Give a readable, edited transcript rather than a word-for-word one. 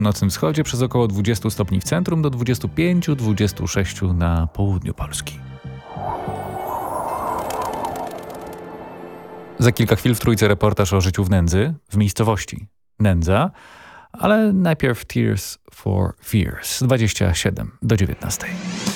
nocnym wschodzie przez około 20 stopni w centrum do 25-26 na południu Polski. Za kilka chwil w Trójce reportaż o życiu w nędzy, w miejscowości Nędza, ale najpierw Tears for Fears, 27 do 19.